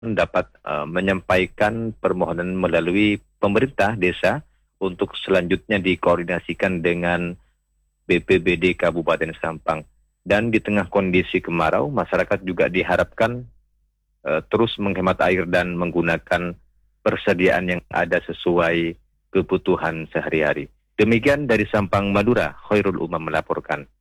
dapat menyampaikan permohonan melalui pemerintah desa untuk selanjutnya dikoordinasikan dengan BPBD Kabupaten Sampang. Dan di tengah kondisi kemarau, masyarakat juga diharapkan terus menghemat air dan menggunakan persediaan yang ada sesuai kebutuhan sehari-hari. Demikian dari Sampang, Madura, Khairul Umam melaporkan.